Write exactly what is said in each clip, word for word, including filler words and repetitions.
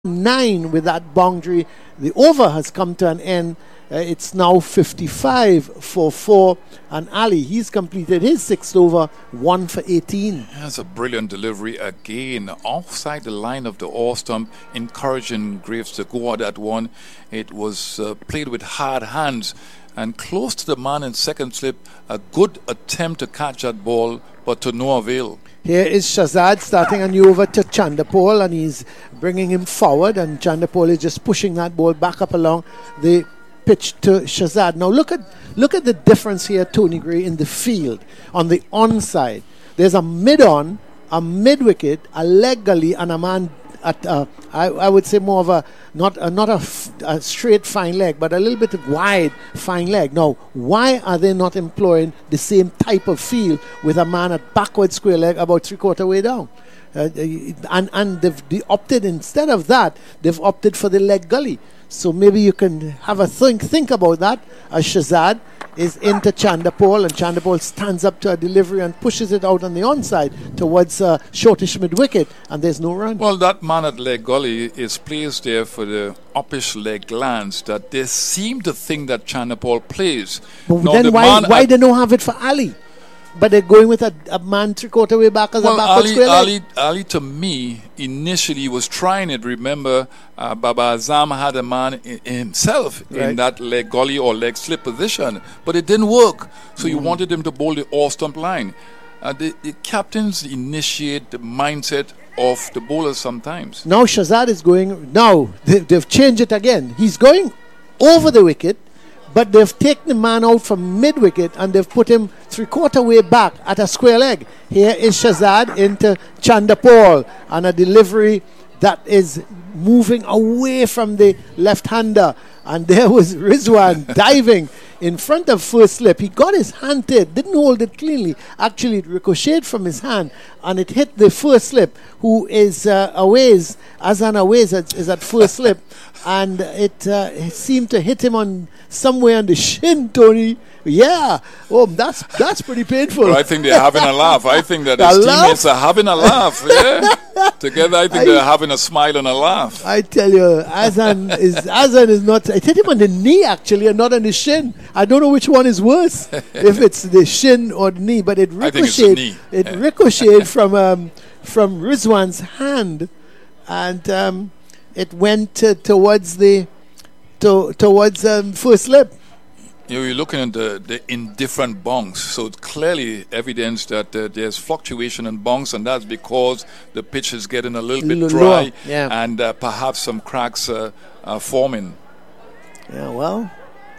nine with that boundary. The over has come to an end. Uh, it's now fifty-five for four. And Ali, he's completed his sixth over, one for eighteen. That's a brilliant delivery again. Offside the line of the off stump, encouraging Graves to go at that one. It was uh, played with hard hands and close to the man in second slip. A good attempt to catch that ball, but to no avail. Here is Shahzad starting a new over to Chanderpaul, and he's bringing him forward, and Chanderpaul is just pushing that ball back up along the pitch to Shahzad. Now look at look at the difference here, Tony Gray, in the field. On the onside, there's a mid-on, a mid-wicket, a leg gully, and a man at uh, I, I would say more of a not a, not a, f- a straight fine leg, but a little bit of wide fine leg. Now, why are they not employing the same type of field with a man at backward square leg about three quarter way down? Uh, and and they've they opted, instead of that, they've opted for the leg gully. So maybe you can have a think think about that as Shahzad is into Chanderpaul, and Chanderpaul stands up to a delivery and pushes it out on the onside towards uh, shortish mid-wicket, and there's no run. Well, that man at leg gully is placed there for the uppish leg glance that they seem to think that Chanderpaul plays. But now, then the why, man why they don't have it for Ali? But they're going with a, a man three-quarter way back as well, a backward Ali, square leg. Ali, Ali, to me, initially was trying it. Remember, uh, Baba Azam had a man in, himself Right. in that leg gully or leg slip position, but it didn't work. So Mm. you wanted him to bowl the off-stump line. Uh, the, the captains initiate the mindset of the bowlers sometimes. Now Shahzad is going, now they, they've changed it again. He's going over the wicket, but they've taken the man out from mid-wicket and they've put him three-quarter way back at a square leg. Here is Shahzad into Chanderpaul, and a delivery that is moving away from the left-hander. And there was Rizwan diving in front of first slip. He got his hand to it, didn't hold it cleanly. Actually, it ricocheted from his hand and it hit the first slip, who is uh, Aways, Azan Aways is, is at first slip. And it, uh, it seemed to hit him on somewhere on the shin, Tony. Yeah. Oh, that's that's pretty painful. Well, I think they're having a laugh. I think that A his laugh? teammates are having a laugh. Yeah. Together, I think I- they're having a smile and a laugh. I tell you, Azan is Azan is not. It hit him on the knee actually, and not on the shin. I don't know which one is worse, if it's the shin or the knee. But it I think it's the ricocheted. knee. It Yeah. ricocheted from um, from Rizwan's hand, and um, it went uh, towards the to, towards um, first slip. You know, you're looking at the, the indifferent bunks, so it's clearly evidence that uh, there's fluctuation in bunks, and that's because the pitch is getting a little bit L- dry, lower, yeah. and uh, perhaps some cracks uh, are forming. Yeah, well.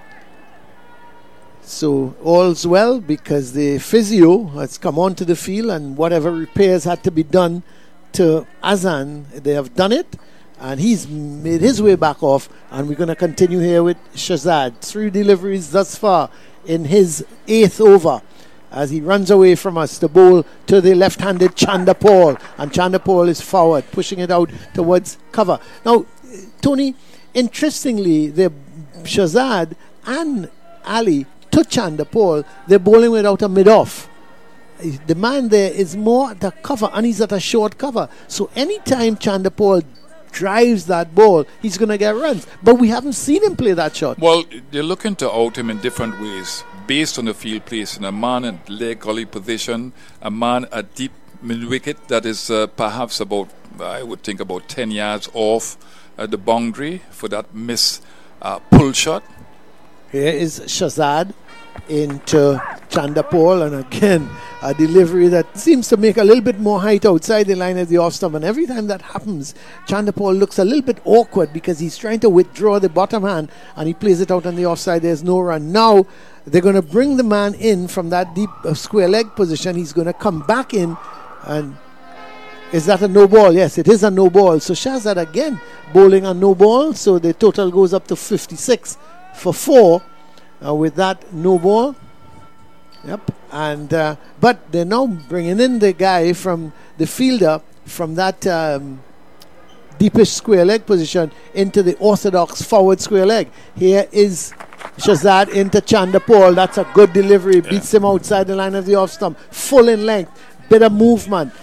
So all's well, because the physio has come onto the field, and whatever repairs had to be done to Azan, they have done it, and he's made his way back off. And we're going to continue here with Shahzad. Three deliveries thus far in his eighth over, as he runs away from us to bowl to the left-handed Chanderpaul, and Chanderpaul is forward, pushing it out towards cover. Now, Tony, interestingly, the Shahzad and Ali to Chanderpaul, they're bowling without a mid-off. The man there is more at the cover, and he's at a short cover. So anytime Chanderpaul drives that ball, he's going to get runs. But we haven't seen him play that shot. Well, they're looking to out him in different ways, based on the field placing. A man at leg gully position, a man at deep mid-wicket that is uh, perhaps about, I would think, about ten yards off uh, the boundary for that miss uh, pull shot. Here is Shahzad into Chanderpaul, and again a delivery that seems to make a little bit more height outside the line of the off stump. And every time that happens, Chanderpaul looks a little bit awkward because he's trying to withdraw the bottom hand and he plays it out on the offside. There's no run. Now they're going to bring the man in from that deep uh, square leg position. He's going to come back in, and is that a no ball? Yes, it is a no ball. So Shahzad again bowling a no ball. So the total goes up to fifty-six for four uh, with that no ball. Yep. And uh, but they're now bringing in the guy from the fielder from that um, deepish square leg position into the orthodox forward square leg. Here is Shahzad into Chanderpaul. That's a good delivery. Beats him outside the line of the off stump. Full in length. Bit of movement.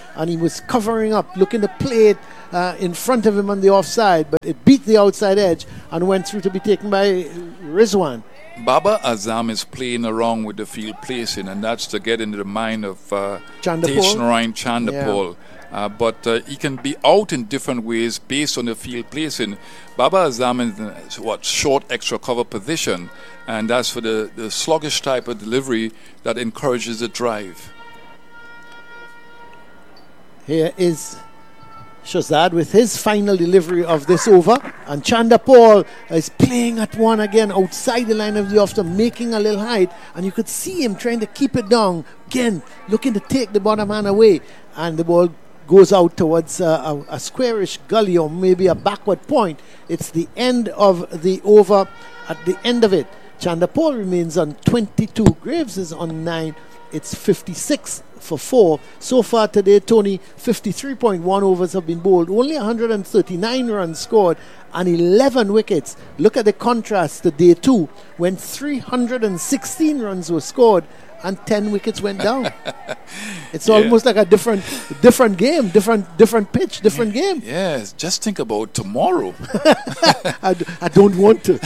and he was covering up, looking to play it uh, in front of him on the offside, but it beat the outside edge and went through to be taken by Rizwan. Baba Azam is playing around with the field placing, and that's to get into the mind of uh, Chandapol. Teshnarayan Chandapol. Yeah. Uh, but uh, he can be out in different ways based on the field placing. Baba Azam is what short extra cover position, and that's for the, the sluggish type of delivery that encourages the drive. Here is Shazad with his final delivery of this over, and Chandapol is playing at one again outside the line of the off stump, making a little height, and you could see him trying to keep it down again, looking to take the bottom man away, and the ball goes out towards uh, a, a squarish gully or maybe a backward point. It's the end of the over. At the end of it, Chandapol remains on twenty-two. Graves is on nine. It's fifty-six for four. So far today, Tony, fifty-three point one overs have been bowled. Only one hundred thirty-nine runs scored and eleven wickets. Look at the contrast to day two when three hundred sixteen runs were scored and ten wickets went down. It's yeah. almost like a different different game, different different pitch, different yeah. game. Yes, just think about tomorrow. I, d- I don't want to.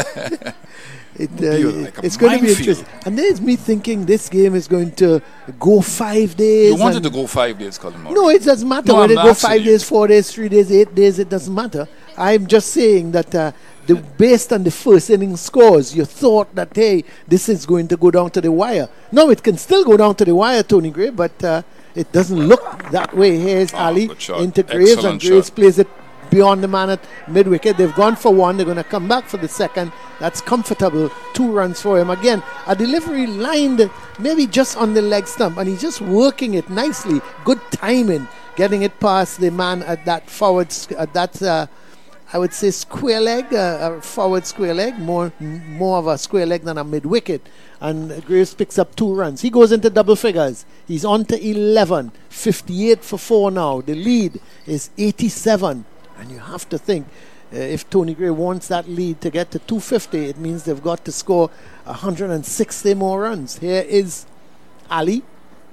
It, uh, like it's going to be interesting. And there's me thinking this game is going to go five days. You wanted to go five days, Colin Morris. No, it doesn't matter no, whether it go five you. days, four days, three days, eight days. It doesn't matter. I'm just saying that uh, the, based on the first inning scores, you thought that, hey, this is going to go down to the wire. No, it can still go down to the wire, Tony Gray, but uh, it doesn't look that way. Here's oh, Ali into Graves, Excellent and Graves shot. plays it beyond the man at mid-wicket. They've gone for one. They're going to come back for the second. That's comfortable. Two runs for him. Again, a delivery lined maybe just on the leg stump, and he's just working it nicely. Good timing, getting it past the man at that forward, at that, uh, I would say, square leg, uh, a forward square leg, more, more of a square leg than a mid-wicket. And Graves picks up two runs. He goes into double figures. He's on to eleven. fifty-eight for four now. The lead is eighty-seven. And you have to think, uh, if Tony Gray wants that lead to get to two fifty, it means they've got to score one hundred sixty more runs. Here is Ali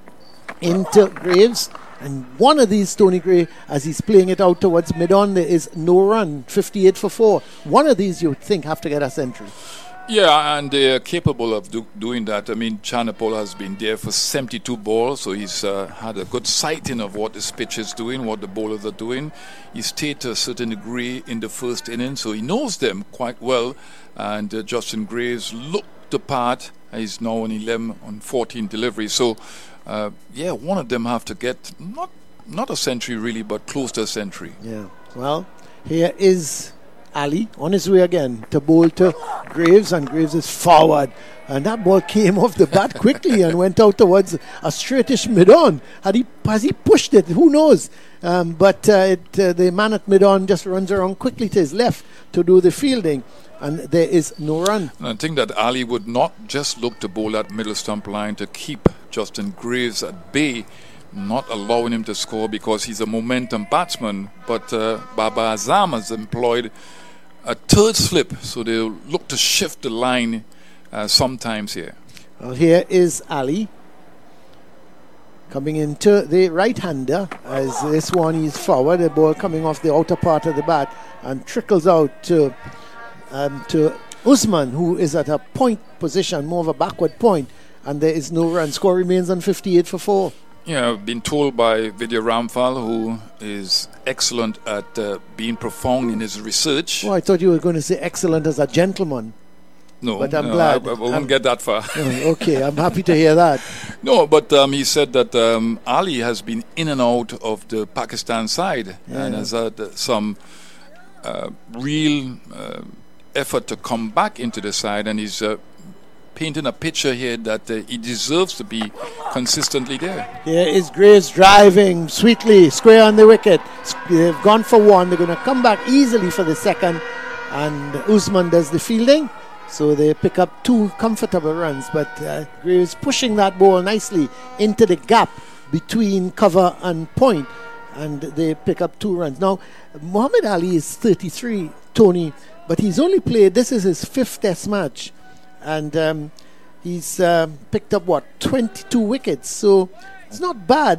into Graves. And one of these, Tony Gray, as he's playing it out towards mid-on, there is no run, fifty-eight for four. One of these you would think have to get a century. Yeah, and they're capable of do- doing that. I mean, Chandapol has been there for seventy-two balls, so he's uh, had a good sighting of what this pitch is doing, what the bowlers are doing. He stayed to a certain degree in the first inning, so he knows them quite well. And uh, Justin Graves looked the part. He's now on eleven, on fourteen deliveries. So, uh, yeah, one of them have to get not not a century really, but close to a century. Yeah. Well, here is Ali on his way again to bowl to Graves, and Graves is forward, and that ball came off the bat quickly and went out towards a straightish mid-on. Had he has he pushed it? Who knows? Um, but uh, it, uh, the man at mid-on just runs around quickly to his left to do the fielding, and there is no run. And I think that Ali would not just look to bowl that middle stump line to keep Justin Graves at bay, not allowing him to score because he's a momentum batsman. But uh, Baba Azam has employed a third slip, so they'll look to shift the line uh, sometimes here. Well, here is Ali coming into the right-hander, as this one is forward, the ball coming off the outer part of the bat and trickles out to um, to Usman, who is at a point position, more of a backward point, and there is no run. Score remains on fifty-eight for four. Yeah, I've been told by Vidya Ramphal, who is excellent at uh, being profound in his research. Oh, I thought you were going to say excellent as a gentleman. No, but I'm no, glad. I, I won't I'm, get that far. Oh, okay, I'm happy to hear that. No, but um, he said that um, Ali has been in and out of the Pakistan side yeah. and has had uh, some uh, real uh, effort to come back into the side, and he's uh, painting a picture here that uh, he deserves to be consistently there. Here is Graves driving sweetly, square on the wicket. They've gone for one. They're going to come back easily for the second, and Usman does the fielding. So they pick up two comfortable runs, but uh, Graves pushing that ball nicely into the gap between cover and point, and they pick up two runs. Now, Muhammad Ali is thirty-three, Tony, but he's only played, this is his fifth test match, and um, he's um, picked up, what, twenty-two wickets, so it's not bad.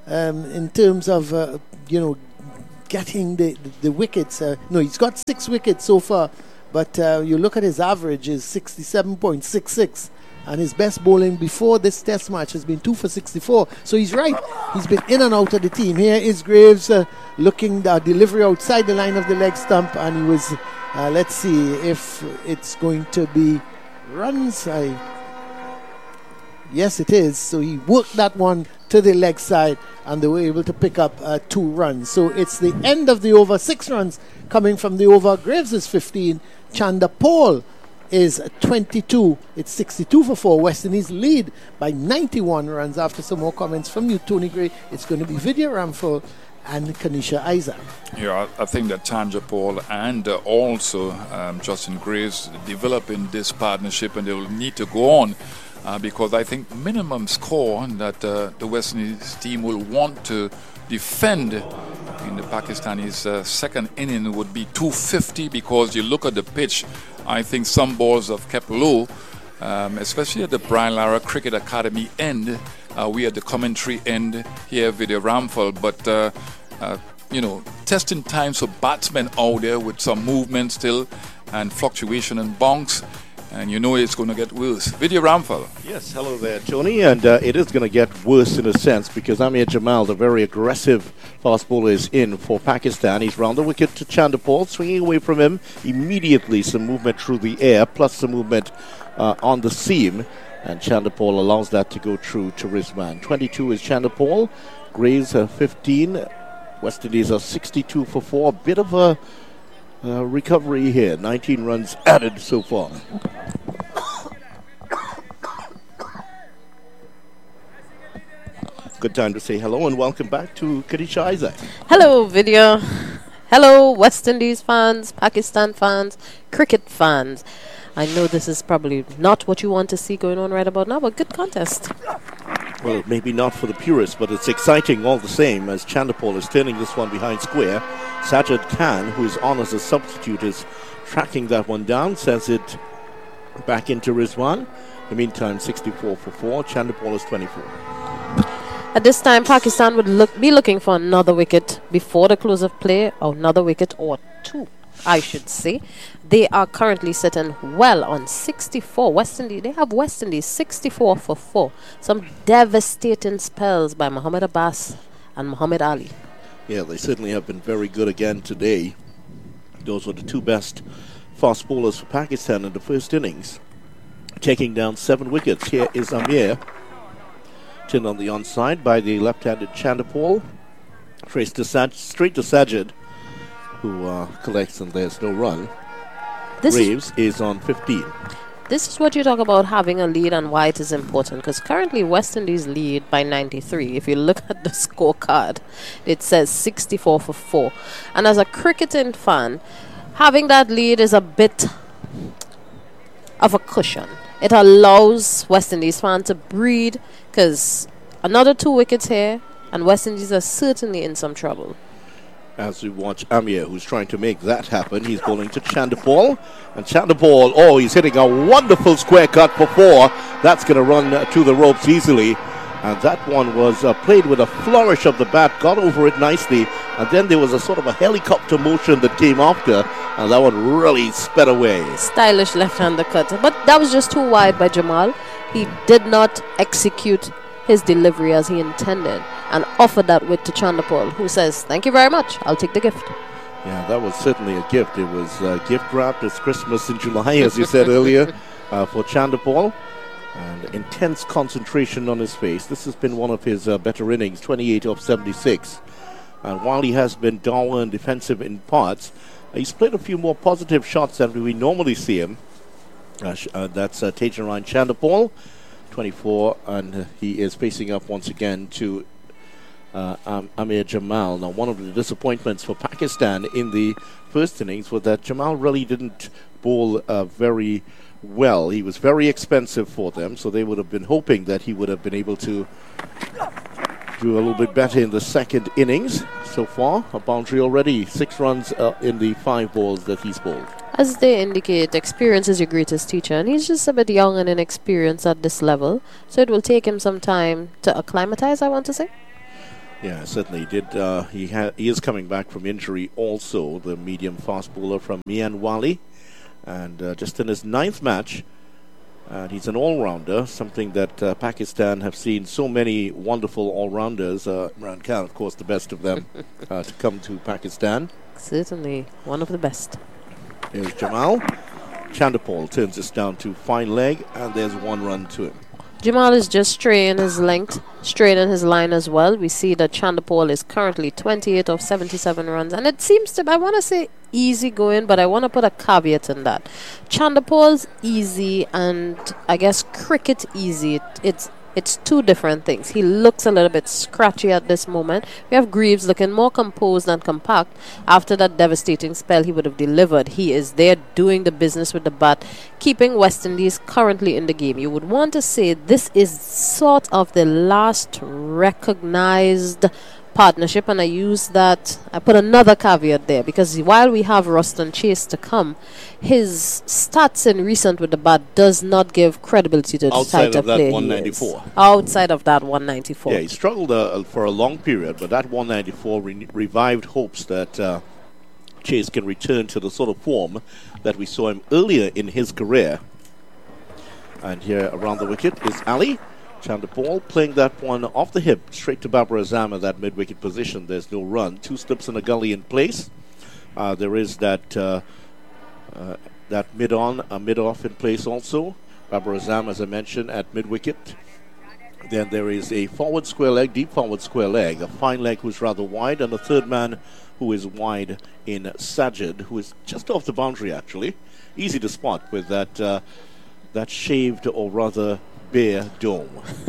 um, in terms of, uh, you know, getting the, the, the wickets. Uh, no, he's got six wickets so far, but uh, you look at his average is sixty-seven point six six, and his best bowling before this test match has been two for sixty-four. So he's right. He's been in and out of the team. Here is Graves uh, looking the delivery outside the line of the leg stump, and he was, uh, let's see if it's going to be runs. I Yes, it is. So he worked that one to the leg side, and they were able to pick up uh, two runs. So it's the end of the over. Six runs coming from the over. Graves is fifteen. Chanda Paul is twenty-two. It's sixty-two for four. West Indies lead by ninety-one runs. After some more comments from you, Tony Gray, it's going to be Vidya Ramphal and Kanisha Isaac. Yeah, I I think that Chanda Paul and uh, also um, Justin Graves developing this partnership, and they will need to go on. Uh, because I think minimum score that uh, the West Indies team will want to defend in the Pakistanis' uh, second inning would be two fifty, because you look at the pitch, I think some balls have kept low, um, especially at the Brian Lara Cricket Academy end. Uh, we at the commentary end here with the Ramphal, but uh, uh, you know, testing times for batsmen out there with some movement still and fluctuation and bonks. And you know it's going to get worse. Vidya Ramphal. Yes, hello there, Tony. And uh, it is going to get worse in a sense, because Amir Jamal, the very aggressive fast bowler, is in for Pakistan. He's round the wicket to Chanda Paul, swinging away from him. Immediately some movement through the air, plus some movement uh, on the seam. And Chanda Paul allows that to go through to Rizwan. twenty-two is Chanda Paul. Graves are fifteen. West Indies are sixty-two for four. A bit of a Uh, recovery here. nineteen runs added so far. Good time to say hello and welcome back to Kanisha Isaac. Hello, Vidya. Hello, West Indies fans, Pakistan fans, cricket fans. I know this is probably not what you want to see going on right about now, but good contest. Well, maybe not for the purists, but it's exciting all the same, as Chanda Paul is turning this one behind square. Sajid Khan, who is on as a substitute, is tracking that one down, sends it back into Rizwan. In the meantime, sixty-four for four. Chanda Paul is twenty-four. At this time, Pakistan would look, be looking for another wicket before the close of play, or another wicket or two, I should say. They are currently sitting well on sixty-four. West Indies, they have West Indies sixty-four for four. Some devastating spells by Muhammad Abbas and Muhammad Ali. Yeah, they certainly have been very good again today. Those were the two best fast bowlers for Pakistan in the first innings, taking down seven wickets. Here is Amir, turned on the onside by the left-handed Chanda Paul. Straight to, Saj- straight to Sajid, who uh, collects, and there's no run. This Graves is, is on fifteen. This is what you talk about having a lead and why it is important, because currently West Indies lead by ninety-three. If you look at the scorecard, it says sixty-four for four. And as a cricketing fan, having that lead is a bit of a cushion. It allows West Indies fans to breathe, because another two wickets here, and West Indies are certainly in some trouble. As we watch Amir, who's trying to make that happen. He's bowling to Chanda Paul. And Chanda Paul, oh, he's hitting a wonderful square cut for four. That's going to run uh, to the ropes easily. And that one was uh, played with a flourish of the bat, got over it nicely. And then there was a sort of a helicopter motion that came after. And that one really sped away. Stylish left-hander cut. But that was just too wide by Jamal. He did not execute his delivery as he intended, and offered that width to Chanda Paul, who says, thank you very much, I'll take the gift. Yeah, that was certainly a gift. It was uh, gift wrapped. It's Christmas in July, as you said earlier, uh, for Chanda Paul. And intense concentration on his face. This has been one of his uh, better innings, twenty-eight of seventy-six. And while he has been dour and defensive in parts, uh, he's played a few more positive shots than we normally see him. Uh, sh- uh, that's uh, Tejan Chanda Paul, twenty-four, and uh, he is facing up once again to uh, um, Amir Jamal. Now, one of the disappointments for Pakistan in the first innings was that Jamal really didn't bowl uh, very well. He was very expensive for them, so they would have been hoping that he would have been able to do a little bit better in the second innings. So far, a boundary already, six runs uh, in the five balls that he's bowled. As they indicate, experience is your greatest teacher, and he's just a bit young and inexperienced at this level, so it will take him some time to acclimatize, I want to say. Yeah, certainly did. Uh, he ha- he is coming back from injury also, the medium fast bowler from Mian Wali. And uh, just in his ninth match, and he's an all-rounder, something that uh, Pakistan have seen so many wonderful all-rounders. Uh, Imran Khan, of course, the best of them, uh, to come to Pakistan. Certainly, one of the best. Here's Jamal. Chanderpaul turns this down to fine leg, and there's one run to him. Jamal is just straying his length, straighten his line as well. We see that Chanderpaul is currently twenty-eight of seventy-seven runs, and it seems to, I want to say easy going, but I want to put a caveat in that. Chanderpaul's easy and I guess cricket easy. It, it's It's two different things. He looks a little bit scratchy at this moment. We have Greaves looking more composed and compact after that devastating spell he would have delivered. He is there doing the business with the bat, keeping West Indies currently in the game. You would want to say this is sort of the last recognized partnership, and I use that, I put another caveat there, because while we have Ruston Chase to come, his stats in recent with the bat does not give credibility to the Outside type of that player one he ninety-four. is. Outside of that one ninety-four. Yeah, he struggled uh, for a long period, but that one ninety-four re- revived hopes that uh, Chase can return to the sort of form that we saw him earlier in his career. And here around the wicket is Ali. Chanderpaul playing that one off the hip, straight to Babar Azam at that mid-wicket position. There's no run. Two slips and a gully in place. Uh, there is that uh, uh, that mid-on, uh, mid-off in place also. Babar Azam, as I mentioned, at mid-wicket. Then there is a forward square leg, deep forward square leg, a fine leg who's rather wide, and a third man who is wide in Sajid, who is just off the boundary, actually. Easy to spot with that uh, that shaved, or rather bare dome.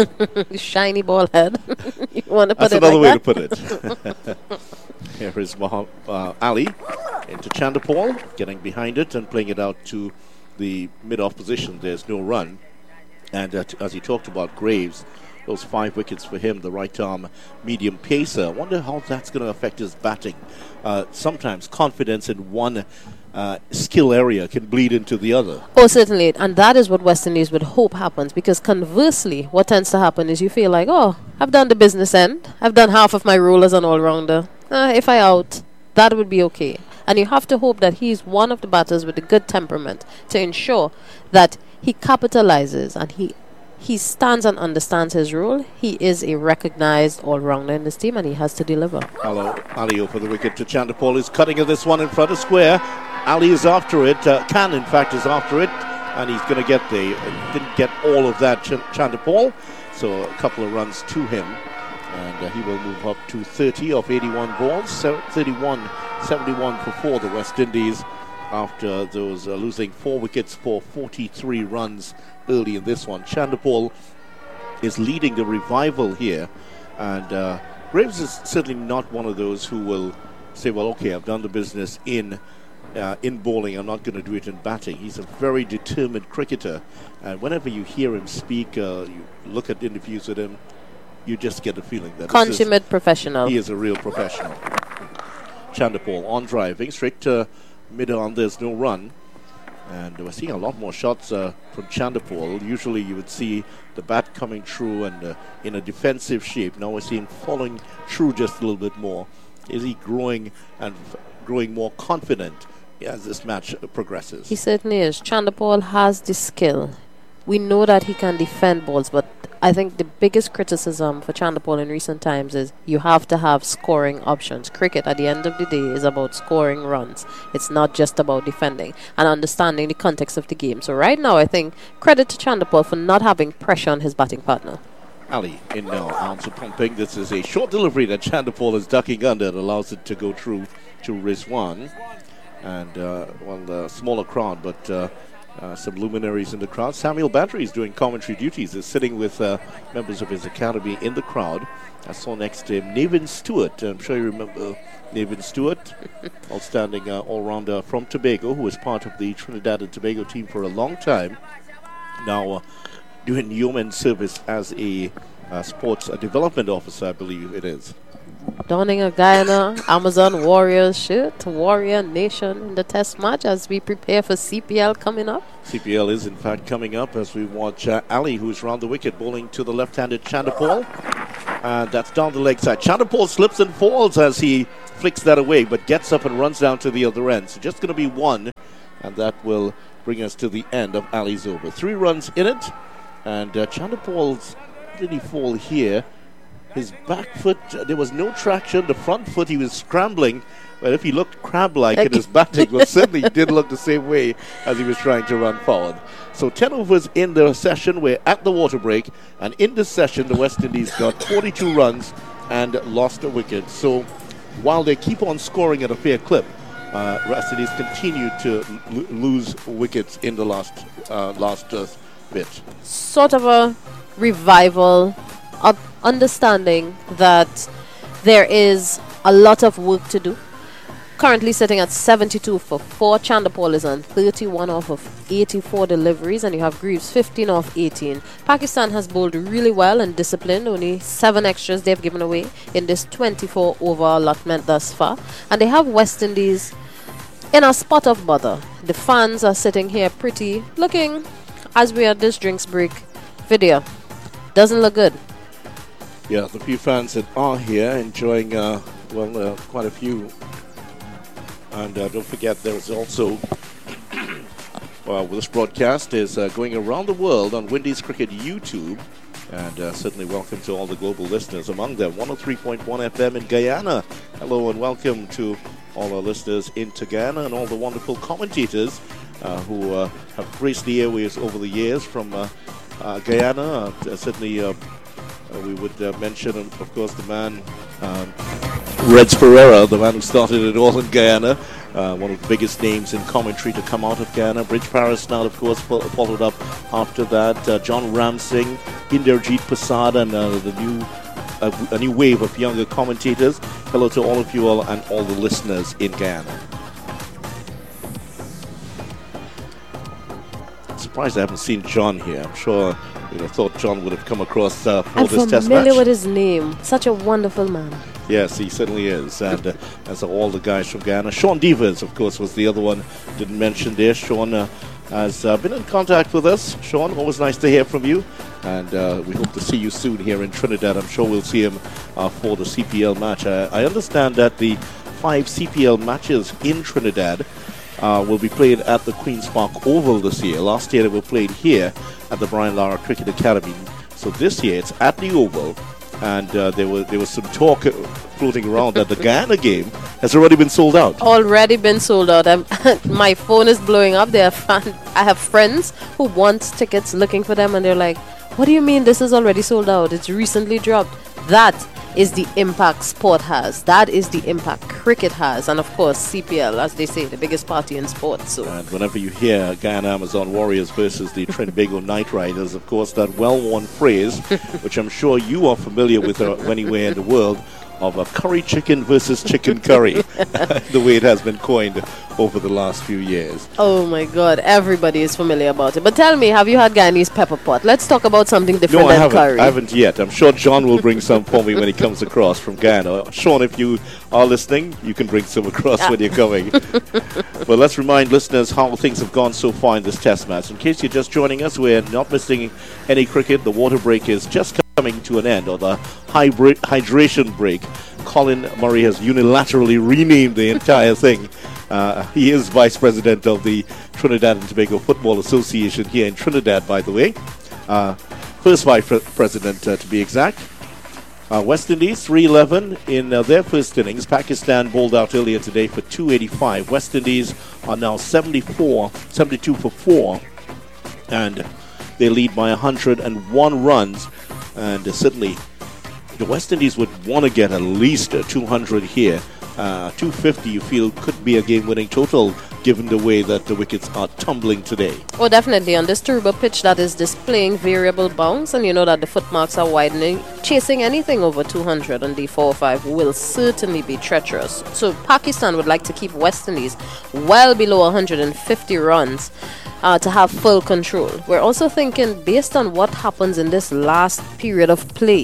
Shiny ball head. You want to put That's it another like way that? to put it. Here is Mohammed, uh, Ali into Chanderpaul, getting behind it and playing it out to the mid-off position. There's no run. And uh, t- as he talked about Graves, those five wickets for him, the right-arm medium pacer. I wonder how that's going to affect his batting. Uh, sometimes confidence in one uh, skill area can bleed into the other. Oh, certainly. And that is what West Indies would hope happens, because conversely, what tends to happen is you feel like, oh, I've done the business end. I've done half of my role as an all-rounder. Uh, if I out, that would be okay. And you have to hope that he's one of the batters with a good temperament to ensure that he capitalizes and he he stands and understands his role. He is a recognized all-rounder in this team, and he has to deliver. Hello, Ali over the wicket to Chanderpaul. Is cutting of this one in front of square. Ali is after it. Uh, Khan, in fact, is after it, and he's going to get the. Uh, didn't get all of that, Ch- Chanderpaul, so a couple of runs to him, and uh, he will move up to thirty of eighty-one balls. So thirty-one, seventy-one for four, the West Indies, after those uh, losing four wickets for forty-three runs early in this one. Chanderpaul is leading the revival here, and uh, Graves is certainly not one of those who will say, well, okay, I've done the business in uh, in bowling, I'm not going to do it in batting. He's a very determined cricketer, and whenever you hear him speak, uh, you look at interviews with him, you just get the feeling that Consummate is, professional. he is a real professional. Chanderpaul on driving, straight to mid-on, there's no run. And we're seeing a lot more shots uh, from Chanderpaul. Usually you would see the bat coming through and uh, in a defensive shape. Now we're seeing following through just a little bit more. Is he growing and f- growing more confident as this match uh, progresses? He certainly is. Chanderpaul has the skill. We know that he can defend balls, but I think the biggest criticism for Chanderpaul in recent times is you have to have scoring options. Cricket, at the end of the day, is about scoring runs. It's not just about defending and understanding the context of the game. So right now, I think credit to Chanderpaul for not having pressure on his batting partner. Ali in now, ounce of pumping. This is a short delivery that Chanderpaul is ducking under. It allows it to go through to Rizwan. And, uh, well, the smaller crowd, but uh, uh, some luminaries in the crowd. Samuel Battery is doing commentary duties. Is sitting with uh, members of his academy in the crowd. I saw next to him Navin Stewart. I'm sure you remember Navin Stewart, outstanding uh, all-rounder from Tobago, who was part of the Trinidad and Tobago team for a long time. Now uh, doing yeoman service as a uh, sports uh, development officer, I believe it is. Donning a Guyana Amazon Warriors shirt, Warrior Nation in the test match as we prepare for C P L coming up. C P L is in fact coming up as we watch uh, Ali, who's round the wicket, bowling to the left-handed Chanderpaul. And that's down the leg side. Chanderpaul slips and falls as he flicks that away, but gets up and runs down to the other end. So just going to be one, and that will bring us to the end of Ali's over. Three runs in it, and uh, Chanderpaul's did he fall here? His back foot, uh, there was no traction. The front foot, he was scrambling. But if he looked crab-like in his batting, well, certainly he did look the same way as he was trying to run forward. So ten overs in the session. We're at the water break. And in this session, the West Indies got forty-two runs and lost a wicket. So while they keep on scoring at a fair clip, uh, West Indies continue to l- lose wickets in the last, uh, last uh, bit. Sort of a revival, of understanding that there is a lot of work to do. Currently sitting at seventy-two for four. Chanderpaul is on thirty-one off of eighty-four deliveries, and you have Greaves fifteen off eighteen. Pakistan has bowled really well and disciplined. Only seven extras they've given away in this twenty-four over allotment thus far. And they have West Indies in a spot of bother. The fans are sitting here pretty, looking, as we are at this drinks break video, doesn't look good. Yeah, the few fans that are here enjoying, uh, well, uh, quite a few. And uh, don't forget, there is also, well, this broadcast is uh, going around the world on Windies Cricket YouTube. And uh, certainly welcome to all the global listeners, among them one oh three point one F M in Guyana. Hello and welcome to all our listeners into Guyana and all the wonderful commentators uh, who uh, have graced the airwaves over the years from uh, uh, Guyana. Uh, certainly uh, uh, we would uh, mention, of course, the man... Um, Reds Pereira, the man who started it all in Guyana, uh, one of the biggest names in commentary to come out of Guyana. Bridge Paris now, of course, fo- followed up after that. Uh, John Ramsing, Inderjeet Prasad, and uh, the new uh, a new wave of younger commentators. Hello to all of you all and all the listeners in Guyana. I'm surprised I haven't seen John here. I'm sure you'd have thought John would have come across uh, for I'm this test match. familiar with his name. Such a wonderful man. Yes, he certainly is, and uh, as are all the guys from Guyana. Sean Devers, of course, was the other one didn't mention there. Sean uh, has uh, been in contact with us. Sean, always nice to hear from you, and uh, we hope to see you soon here in Trinidad. I'm sure we'll see him uh, for the C P L match. Uh, I understand that the five C P L matches in Trinidad uh, will be played at the Queen's Park Oval this year. Last year they were played here at the Brian Lara Cricket Academy. So this year it's at the Oval. And uh, there was there was some talk floating around that the Guyana game has already been sold out. Already been sold out. I'm my phone is blowing up. They are fan- I have friends who want tickets, looking for them, and they're like, "What do you mean this is already sold out? It's recently dropped." That is the impact sport has. That is the impact cricket has, and of course C P L, as they say, the biggest party in sports. So. And whenever you hear Guyana Amazon Warriors versus the Trinbago Knight Riders, of course, that well-worn phrase, which I'm sure you are familiar with uh, anywhere in the world, of a curry chicken versus chicken curry, the way it has been coined over the last few years. Oh my God, everybody is familiar about it. But tell me, have you had Guyanese pepper pot? Let's talk about something different no, I than haven't. curry. I haven't yet. I'm sure John will bring some for me when he comes across from Guyana. Sean, if you are listening, you can bring some across yeah. when you're coming. But let's remind listeners how things have gone so far in this test match. In case you're just joining us, we're not missing any cricket. The water break is just coming to an end, or the hybrid hydration break. Colin Murray has unilaterally renamed the entire thing. Uh, he is vice president of the Trinidad and Tobago Football Association here in Trinidad, by the way. Uh, first vice pre- president, uh, to be exact. Uh, West Indies, three eleven in uh, their first innings. Pakistan bowled out earlier today for two eighty-five. West Indies are now seventy-four, seventy-two for four. And they lead by one hundred one runs. And uh, certainly the West Indies would want to get at least uh, two hundred here. Uh, two fifty you feel could be a game-winning total given the way that the wickets are tumbling today. Oh, definitely. On this turbo pitch that is displaying variable bounce, and you know that the footmarks are widening, chasing anything over two hundred on D four oh five will certainly be treacherous. So Pakistan would like to keep West Indies well below one hundred fifty runs uh, to have full control. We're also thinking, based on what happens in this last period of play,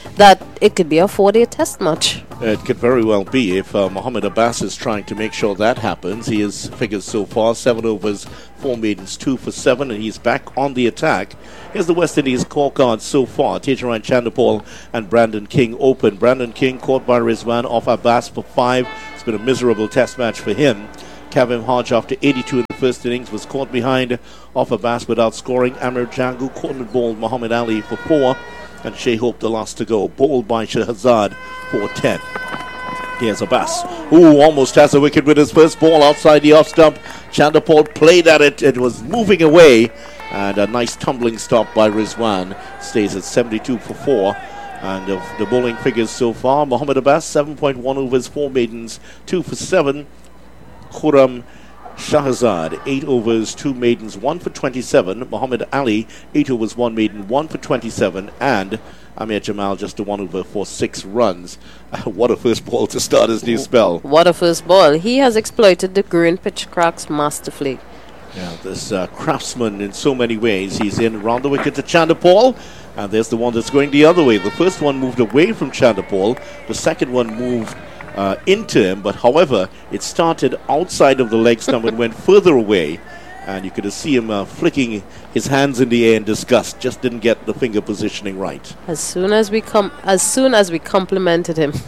that it could be a four-day test match. It could very well be if uh, Mohamed Abbas is trying to make sure that happens. He has figures so far, seven overs, four maidens, two for seven, and he's back on the attack. Here's the West Indies scorecard so far. Tejaran Chanderpaul and Brandon King open. Brandon King caught by Rizwan off Abbas for five. It's been a miserable test match for him. Kavim Hodge, after eighty-two in the first innings, was caught behind off Abbas without scoring. Amir Jangu cornered bowled Muhammad Ali for four. And Shea Hope the last to go. Bowled by Shahzad for ten. Here's Abbas, who almost has a wicket with his first ball outside the off stump. Chanderpaul played at it. It was moving away. And a nice tumbling stop by Rizwan. Stays at seventy-two for four. And of the bowling figures so far, Mohamed Abbas, seven point one overs, four maidens, two for seven. Khurram Shahzad, eight overs, two maidens, one for twenty-seven. Muhammad Ali, eight overs, one maiden, one for twenty-seven. And Amir Jamal, just a one over for six runs. Uh, what a first ball to start his new spell. What a first ball. He has exploited the green pitch cracks masterfully. Yeah, this uh, craftsman in so many ways. He's in round the wicket to Chanderpaul. And there's the one that's going the other way. The first one moved away from Chanderpaul. The second one moved Uh, into him, but however, it started outside of the leg stump and went further away, and you could see him uh, flicking his hands in the air in disgust. Just didn't get the finger positioning right. As soon as we com- as soon as we complimented him.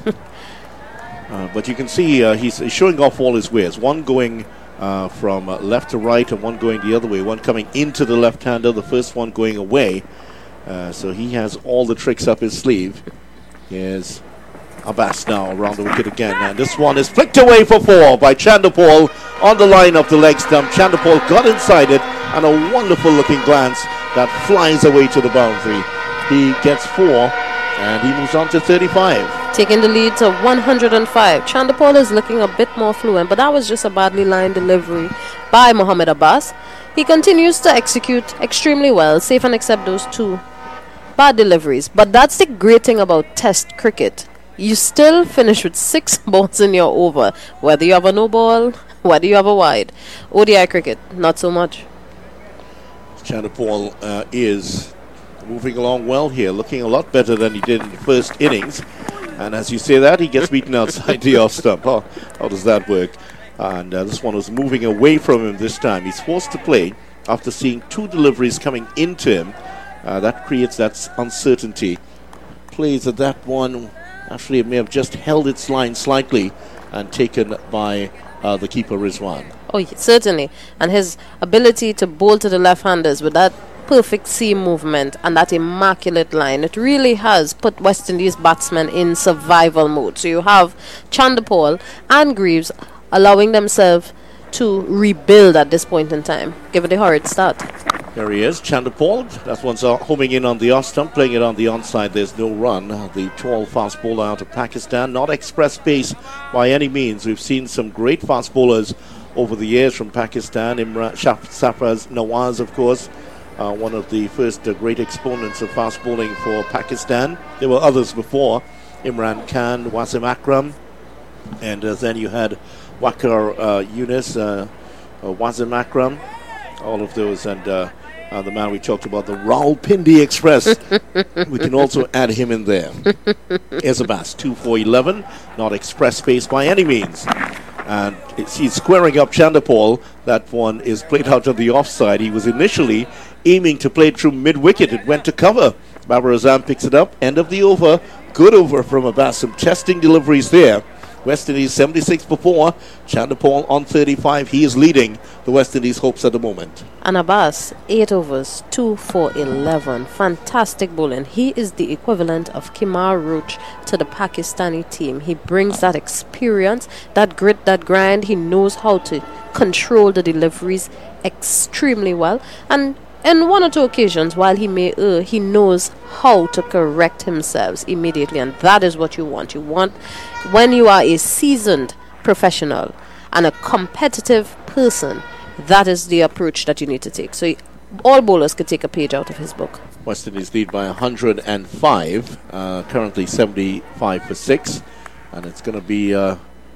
uh, but you can see uh, he's, he's showing off all his wares. One going uh, from uh, left to right, and one going the other way. One coming into the left-hander, the first one going away. Uh, so he has all the tricks up his sleeve. Here's Abbas now around the wicket again, and this one is flicked away for four by Chanderpaul on the line of the leg stump. Chanderpaul got inside it, and a wonderful looking glance that flies away to the boundary. He gets four, and he moves on to thirty-five. Taking the lead to one hundred five. Chanderpaul is looking a bit more fluent, but that was just a badly lined delivery by Mohamed Abbas. He continues to execute extremely well, safe and except those two bad deliveries. But that's the great thing about Test cricket. You still finish with six balls in your over, whether you have a no ball, whether you have a wide. O D I cricket, not so much. Chanderpaul uh, is moving along well here, looking a lot better than he did in the first innings. And as you say that, he gets beaten outside the off stump. Oh, how does that work? And uh, this one was moving away from him this time. He's forced to play after seeing two deliveries coming into him. Uh, that creates that uncertainty. Plays at that one. Actually, it may have just held its line slightly and taken by uh, the keeper, Rizwan. Oh, certainly. And his ability to bowl to the left-handers with that perfect seam movement and that immaculate line, it really has put West Indies batsmen in survival mode. So you have Chanderpaul and Greaves allowing themselves to rebuild at this point in time, given the horrid start. There he is, Chanderpaul. That one's uh, homing in on the off stump, playing it on the onside. There's no run. The tall fast bowler out of Pakistan, not express pace by any means. We've seen some great fast bowlers over the years from Pakistan. Imran Sarfraz Nawaz, of course, uh, one of the first uh, great exponents of fast bowling for Pakistan. There were others before, Imran Khan, Wasim Akram, and uh, then you had Waqar uh, Yunus, uh, uh, Wasim Akram, all of those, and uh, uh, the man we talked about, the Rawalpindi Express. We can also add him in there. Here's Abbas, two for eleven, not express pace by any means. And it's, he's squaring up Chanderpaul. That one is played out on the offside. He was initially aiming to play it through mid-wicket. It went to cover. Babar Azam picks it up. End of the over. Good over from Abbas. Some testing deliveries there. West Indies seventy-six for four. Chanderpaul on thirty-five. He is leading the West Indies hopes at the moment. And Abbas, eight overs, two for eleven. Fantastic bowling. He is the equivalent of Kimar Roach to the Pakistani team. He brings that experience, that grit, that grind. He knows how to control the deliveries extremely well. And in one or two occasions, while he may err, he knows how to correct himself immediately. And that is what you want. You want, when you are a seasoned professional and a competitive person, that is the approach that you need to take. So all bowlers could take a page out of his book. West Indies lead by one hundred five, uh, currently seventy-five for six. And it's going to be uh,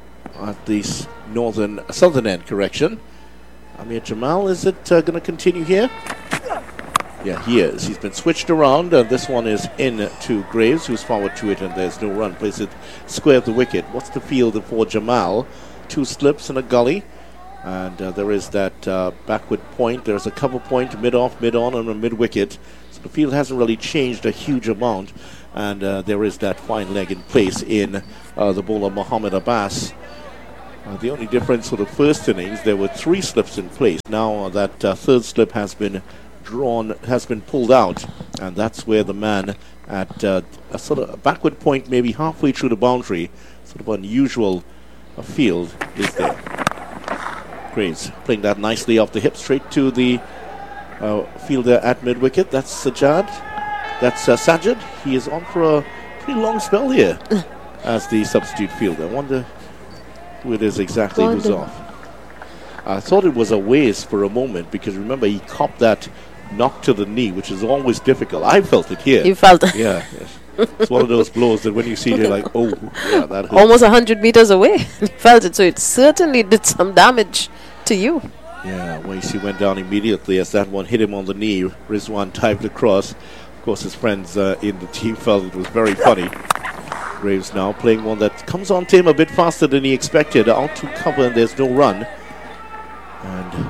at the s- northern, southern end, correction. Amir Jamal, is it uh, going to continue here? Yeah, he is. He's been switched around, and this one is in to Graves, who's forward to it, and there's no run. Plays it square of the wicket. What's the field for Jamal? Two slips and a gully. And uh, there is that uh, backward point. There's a cover point, mid-off, mid-on, and a mid-wicket. So the field hasn't really changed a huge amount. And uh, there is that fine leg in place in uh, the bowler Mohammad Abbas. Uh, the only difference for the first innings, there were three slips in place. Now uh, that uh, third slip has been drawn, has been pulled out, and that's where the man at uh, a sort of a backward point, maybe halfway through the boundary, sort of unusual uh, field, is there. Graves playing that nicely off the hip, straight to the uh, fielder at mid-wicket. That's Sajjad. That's uh, Sajid. He is on for a pretty long spell here as the substitute fielder. I wonder who it is exactly who's off. I thought it was a waste for a moment because remember he copped that knock to the knee, which is always difficult. I felt it here. You felt it? Yeah. Yes. It's one of those blows that when you see it, you're like, oh, yeah, that hurt. Almost one hundred meters away. You felt it, so it certainly did some damage to you. Yeah, Waisi went down immediately as that one hit him on the knee. Rizwan dived across. Of course, his friends uh, in the team felt it was very funny. Graves now playing one that comes on to him a bit faster than he expected. Out to cover and there's no run. And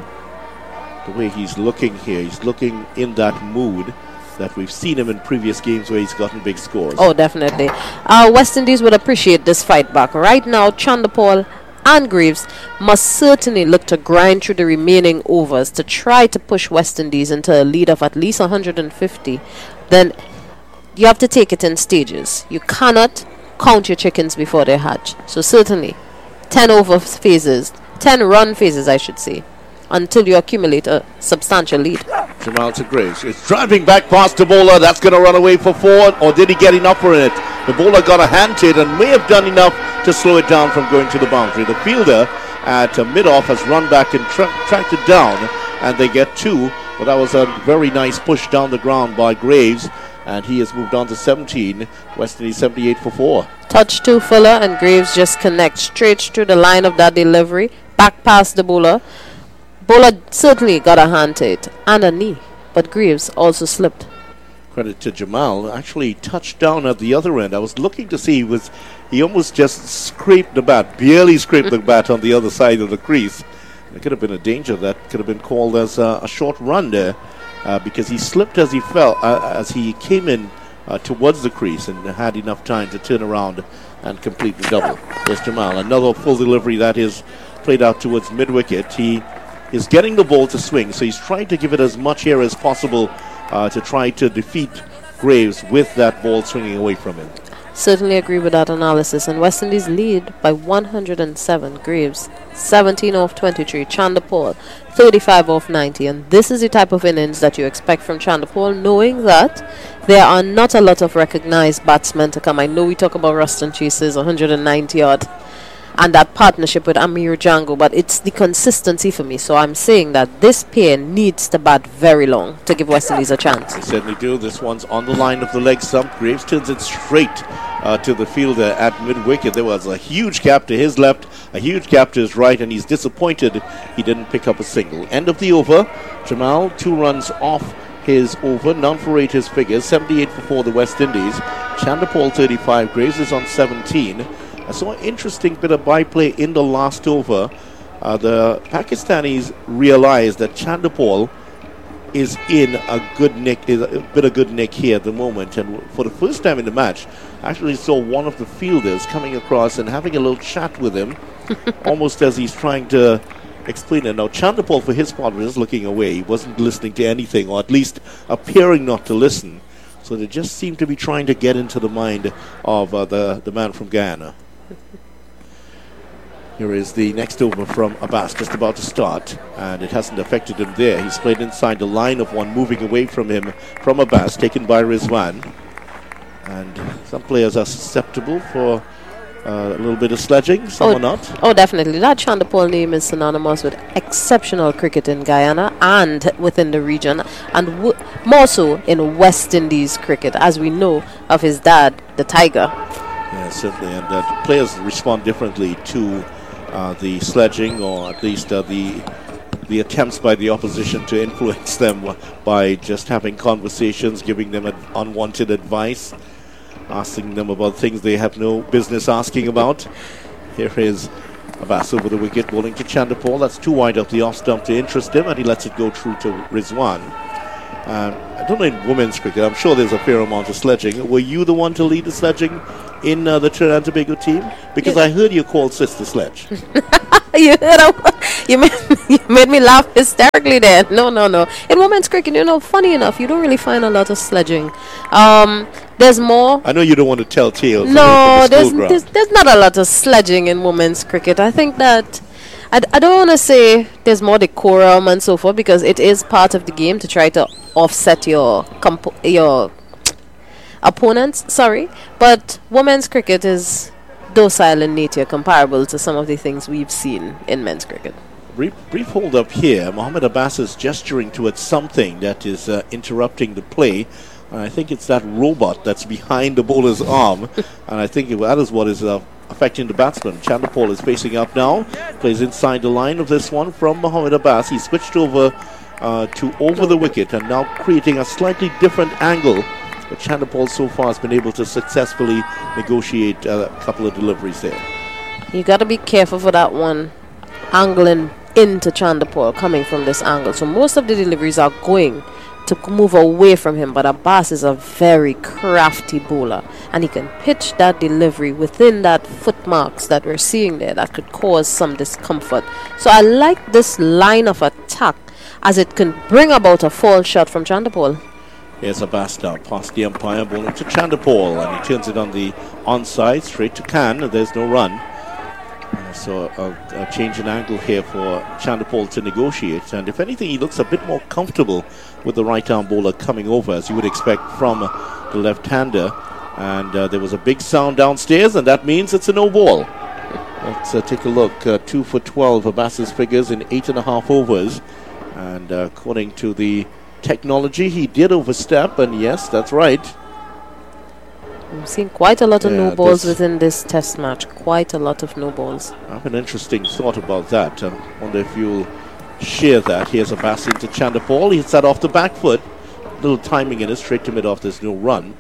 the way he's looking here, he's looking in that mood that we've seen him in previous games where he's gotten big scores. Oh, definitely. Uh, West Indies would appreciate this fight back. Right now, Chanderpaul and Graves must certainly look to grind through the remaining overs to try to push West Indies into a lead of at least one hundred fifty. Then you have to take it in stages. You cannot count your chickens before they hatch. So certainly, ten over phases, ten run phases, I should say, until you accumulate a substantial lead. Jamal to Graves. It's driving back past the bowler. That's going to run away for four. Or did he get enough for it? The bowler got a hand hit and may have done enough to slow it down from going to the boundary. The fielder at uh, mid-off has run back and tra- tracked it down, and they get two. But that was a very nice push down the ground by Graves, and he has moved on to seventeen. West Indies seventy-eight for four. Touch to Fuller, and Graves just connects straight through the line of that delivery, back past the bowler. Bowler certainly got a hand to it and a knee, but Graves also slipped. Credit to Jamal. Actually touched down at the other end. I was looking to see, he was he almost just scraped the bat, barely scraped the bat on the other side of the crease. It could have been a danger. That could have been called as uh, a short run there uh, because he slipped as he fell, uh, as he came in uh, towards the crease and had enough time to turn around and complete the double. There's Jamal. Another full delivery that is played out towards mid-wicket. He is getting the ball to swing, so he's trying to give it as much air as possible uh, to try to defeat Graves with that ball swinging away from him. Certainly agree with that analysis. And West Indies lead by one hundred seven. Graves, seventeen off twenty-three. Chanderpaul, thirty-five off ninety. And this is the type of innings that you expect from Chanderpaul, knowing that there are not a lot of recognized batsmen to come. I know we talk about Ruston Chase's one hundred ninety odd and that partnership with Amir Django, but it's the consistency for me. So I'm saying that this pair needs to bat very long to give West Indies a chance. They certainly do. This one's on the line of the leg stump. Graves turns it straight uh, to the fielder at mid-wicket. There was a huge gap to his left, a huge gap to his right, and he's disappointed he didn't pick up a single. End of the over. Jamal, two runs off his over, none for eight his figures, seventy-eight for four the West Indies. Chanderpaul thirty-five, Graves is on seventeen. I saw an interesting bit of byplay in the last over. Uh, the Pakistanis realized that Chanderpaul is in a good nick, is a bit of good nick here at the moment. And for the first time in the match, I actually saw one of the fielders coming across and having a little chat with him, almost as he's trying to explain it. Now, Chanderpaul, for his part, was looking away. He wasn't listening to anything, or at least appearing not to listen. So they just seem to be trying to get into the mind of uh, the, the man from Guyana. Here is the next over from Abbas, just about to start, and it hasn't affected him there. He's played inside the line of one, moving away from him, from Abbas, taken by Rizwan. And some players are susceptible for uh, a little bit of sledging, some oh, are not. Oh, definitely. That Chanderpaul name is synonymous with exceptional cricket in Guyana and within the region, and w- more so in West Indies cricket, as we know of his dad, the Tiger. Yeah, certainly, and uh, players respond differently to uh, the sledging, or at least uh, the the attempts by the opposition to influence them by just having conversations, giving them ad- unwanted advice, asking them about things they have no business asking about. Here is Abbas over the wicket, bowling to Chanderpaul. That's too wide up the off stump to interest him, and he lets it go through to Rizwan. Um, I don't know in women's cricket, I'm sure there's a fair amount of sledging. Were you the one to lead the sledging in uh, the Trinidad and Tobago team? Because I heard you called Sister Sledge. you, know, you, made, you made me laugh hysterically there. No, no, no. In women's cricket, you know, funny enough, you don't really find a lot of sledging. Um, there's more. I know you don't want to tell tales. No, the there's, there's there's not a lot of sledging in women's cricket. I think that I, d- I don't want to say there's more decorum and so forth, because it is part of the game to try to offset your compo- your opponents. Sorry, but women's cricket is docile in nature, comparable to some of the things we've seen in men's cricket. Brief, brief hold up here. Mohamed Abbas is gesturing towards something that is uh, interrupting the play. And I think it's that robot that's behind the bowler's arm. And I think it, that is what is uh, affecting the batsman. Chanderpaul is facing up now. Plays inside the line of this one from Mohamed Abbas. He switched over uh, to over the wicket and now creating a slightly different angle. But Chanderpaul so far has been able to successfully negotiate uh, a couple of deliveries there. You got to be careful for that one angling into Chanderpaul coming from this angle. So most of the deliveries are going to move away from him, but Abbas is a very crafty bowler, and he can pitch that delivery within that foot marks that we're seeing there that could cause some discomfort. So I like this line of attack as it can bring about a fall shot from Chanderpaul. Here's Abbas down past the umpire, bowling to Chanderpaul, and he turns it on the onside straight to Khan. There's no run. Uh, so a, a change in angle here for Chanderpaul to negotiate, and if anything he looks a bit more comfortable with the right arm bowler coming over, as you would expect from uh, the left-hander. And uh, there was a big sound downstairs, and that means it's a no ball. Let's uh, take a look. Uh, two for twelve Abbas's figures in eight and a half overs, and uh, according to the technology he did overstep, and yes, that's right. I'm seeing quite a lot of Yeah, no balls this- within this test match. Quite a lot of no balls. I have an interesting thought about that. I uh, wonder if you'll share that. Here's Abbas into Chanderpaul. He hits that off the back foot. Little timing in it, straight to mid-off. There's no run.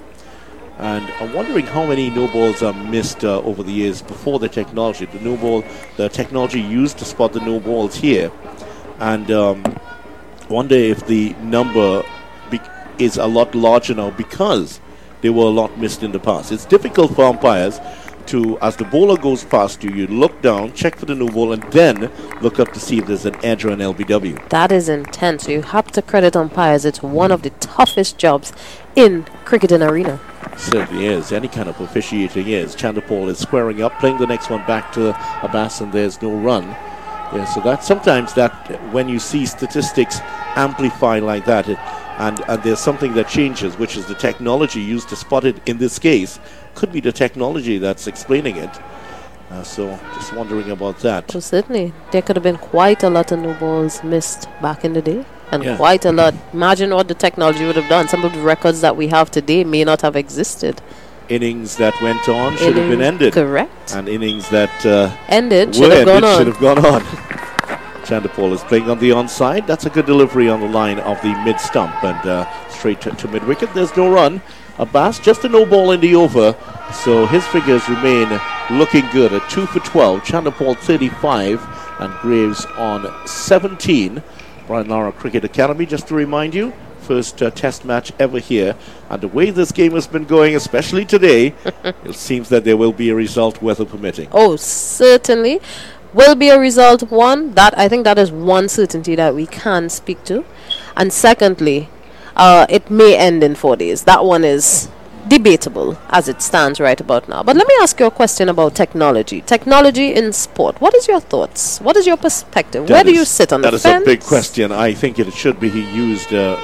And I'm wondering how many no balls are missed uh, over the years before the technology. The no ball, the technology used to spot the no balls here. And um, wonder if the number be- is a lot larger now because there were a lot missed in the past. It's difficult for umpires to, as the bowler goes past you, you look down, check for the no ball, and then look up to see if there's an edge or an L B W. That is intense. You have to credit umpires. It's one of the toughest jobs in cricket and arena. Certainly is. Any kind of officiating is. Chanderpaul is squaring up, playing the next one back to Abbas, and there's no run. Yeah, so that sometimes that when you see statistics amplify like that, it, and, and there's something that changes, which is the technology used to spot it in this case, could be the technology that's explaining it. Uh, so just wondering about that. So certainly, there could have been quite a lot of no balls missed back in the day. And Yeah. quite a lot. Imagine what the technology would have done. Some of the records that we have today may not have existed. Innings that went on should have been Innings- ended. Correct. And innings that uh, Ended. were Should have gone ended should on. have gone on. Chanderpaul is playing on the onside. That's a good delivery on the line of the mid stump and uh, straight to, to mid wicket. There's no run. Abbas just a no ball in the over, so his figures remain looking good at two for twelve. Chanderpaul thirty-five and Graves on seventeen. Brian Lara Cricket Academy, just to remind you, first uh, test match ever here. And the way this game has been going, especially today, it seems that there will be a result, weather permitting. Oh, certainly. Will be a result, one. That I think that is one certainty that we can speak to. And secondly, uh, it may end in four days. That one is debatable as it stands right about now. But let me ask you a question about technology. Technology in sport. What is your thoughts? What is your perspective? That Where do is- you sit on that the is fence? a big question. I think it should be used. Uh,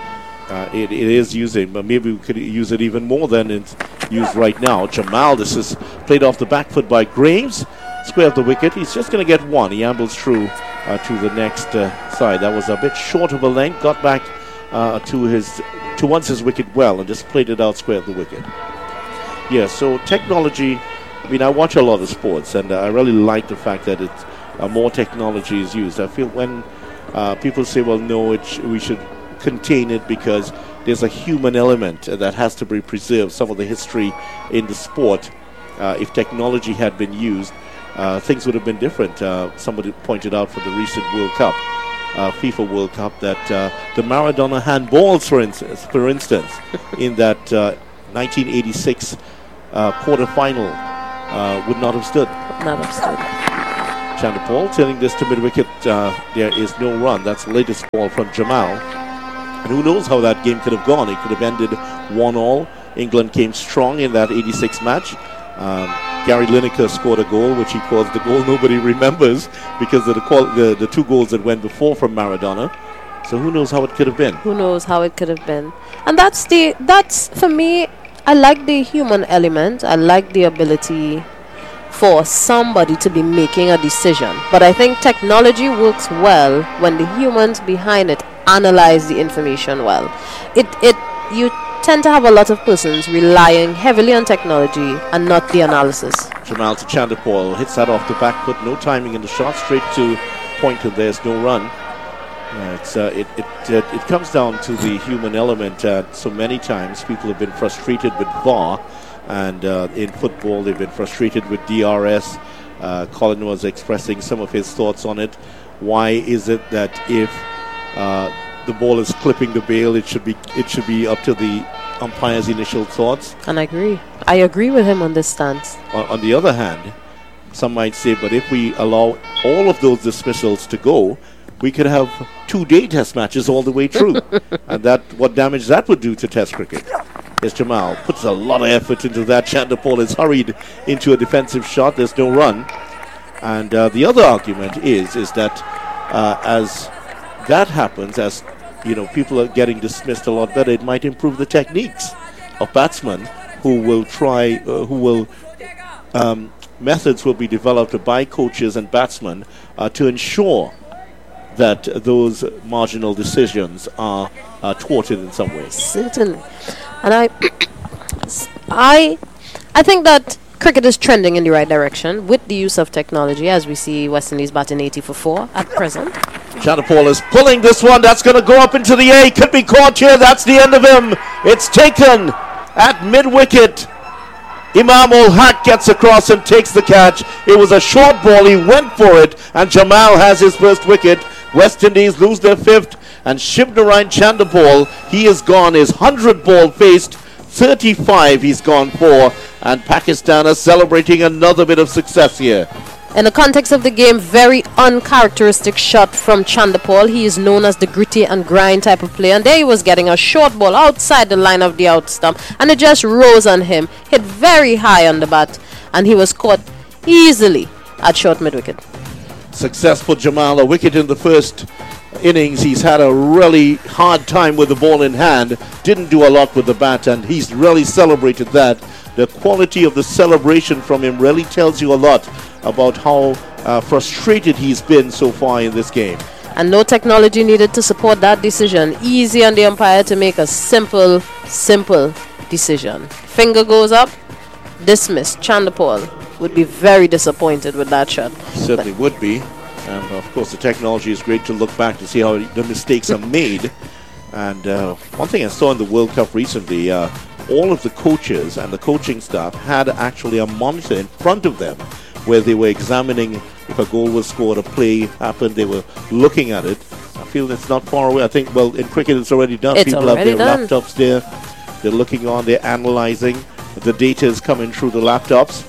uh, it, it is using, but maybe we could use it even more than it's used right now. Jamal, this is played off the back foot by Graves. Square of the wicket. He's just going to get one. He ambles through uh, to the next uh, side. That was a bit short of a length. Got back uh, to his towards his wicket well and just played it out square of the wicket. Yeah. So technology. I mean, I watch a lot of sports, and uh, I really like the fact that it's uh, more technology is used. I feel when Uh, people say, well, no, it sh- we should contain it because there's a human element uh, that has to be preserved. Some of the history in the sport, uh, if technology had been used, uh, things would have been different. Uh, somebody pointed out for the recent World Cup, uh, FIFA World Cup, that uh, the Maradona handballs, for instance, for instance in that uh, nineteen eighty-six uh, quarterfinal uh, would not have stood. Not have stood. Chandler Paul turning this to mid-wicket. Uh, there is no run. That's the latest ball from Jamal. And who knows how that game could have gone. It could have ended one all. England came strong in that eighty-six match. Um, Gary Lineker scored a goal, which he calls the goal nobody remembers because of the, qual- the, the two goals that went before from Maradona. So who knows how it could have been. Who knows how it could have been. And that's the, that's for me, I like the human element. I like the ability for somebody to be making a decision. But I think technology works well when the humans behind it analyze the information well. It it you tend to have a lot of persons relying heavily on technology and not the analysis. Jamal to Chandapal, hits that off the back foot, no timing in the shot, straight to point, and there's no run. Uh, it's, uh, it, it, it, it comes down to the human element. Uh, so many times people have been frustrated with V A R, and uh, in football they've been frustrated with D R S. Uh, Colin was expressing some of his thoughts on it. Why is it that if uh, the ball is clipping the bail, it should be it should be up to the umpire's initial thoughts? And I agree. I agree with him on this stance. On, on the other hand, some might say, but if we allow all of those dismissals to go, we could have two day test matches all the way through. And that what damage that would do to test cricket. Here's Jamal, puts a lot of effort into that. Chandapal is hurried into a defensive shot. There's no run. And uh, the other argument is is that uh, as that happens, as you know, people are getting dismissed a lot better, it might improve the techniques of batsmen who will try, uh, who will, um, methods will be developed by coaches and batsmen uh, to ensure that those marginal decisions are uh, thwarted in some way. Certainly. And I, I, I think that cricket is trending in the right direction with the use of technology, as we see West Indies batting eighty for four at present. Chandapal is pulling this one. That's going to go up into the air. Could be caught here. That's the end of him. It's taken at mid-wicket. Imam ul Haq gets across and takes the catch. It was a short ball. He went for it, and Jamal has his first wicket. West Indies lose their fifth, and Shivnarine Chandapal, he is gone. His hundred ball faced, thirty-five he's gone for, and Pakistan is celebrating another bit of success here. In the context of the game, very uncharacteristic shot from Chandapal. He is known as the gritty and grind type of player, and there he was getting a short ball outside the line of the out stump, and it just rose on him, hit very high on the bat, and he was caught easily at short mid-wicket. Successful Jamal, a wicket in the first innings. He's had a really hard time with the ball in hand, didn't do a lot with the bat, and he's really celebrated that. The quality of the celebration from him really tells you a lot about how uh, frustrated he's been so far in this game. And no technology needed to support that decision. Easy on the umpire to make a simple, simple decision. Finger goes up, dismiss. Chandapal would be very disappointed with that shot. Certainly would be. And of course the technology is great to look back to see how the mistakes are made. And uh, one thing I saw in the World Cup recently, uh, all of the coaches and the coaching staff had actually a monitor in front of them where they were examining if a goal was scored, a play happened, they were looking at it. I feel it's not far away. I think, well, in cricket it's already done. It's People already have their done. laptops there. They're looking on, they're analyzing. The data is coming through the laptops.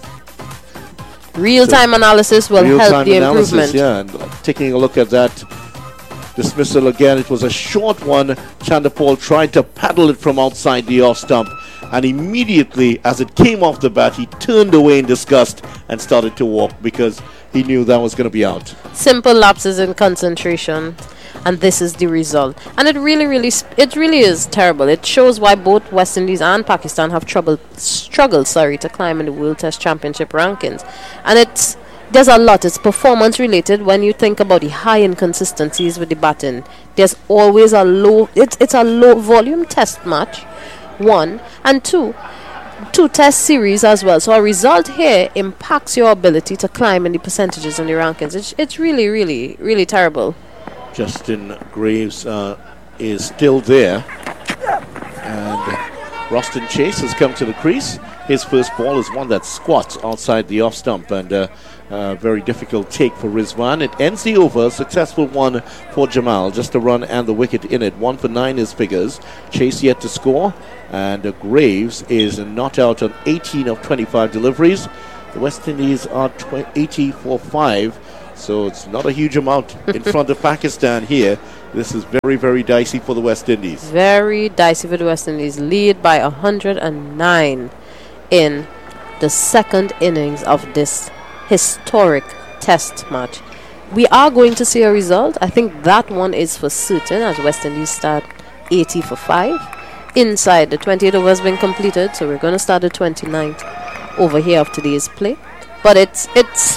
Real-time so analysis will help the analysis, improvement. Yeah, and uh, taking a look at that dismissal again, it was a short one. Chandapal tried to paddle it from outside the off stump, and immediately as it came off the bat, he turned away in disgust and started to walk because he knew that was going to be out. Simple lapses in concentration, and this is the result. And it really, really, sp- it really is terrible. It shows why both West Indies and Pakistan have trouble, struggled, sorry, to climb in the World Test Championship rankings. And it's there's a lot. It's performance related. When you think about the high inconsistencies with the batting, there's always a low. It's it's a low volume test match, one and two. Two test series as well. So a result here impacts your ability to climb in the percentages and the rankings. It's it's really, really, really terrible. Justin Graves uh, is still there. And Roston Chase has come to the crease. His first ball is one that squats outside the off stump, and uh, uh, very difficult take for Rizwan. It ends the over. Successful one for Jamal. Just a run and the wicket in it. One for nine is figures. Chase yet to score, and uh, Graves is not out on eighteen of twenty-five deliveries. The West Indies are tw- eighty for five, so it's not a huge amount in front of Pakistan here. This is very, very dicey for the West Indies. Very dicey for the West Indies. Lead by one hundred nine in the second innings of this historic test match. We are going to see a result. I think that one is for certain, as West Indies start eighty for five. Inside, the twenty-eight overs been completed, so we're going to start the twenty-ninth over here of today's play. But it's it's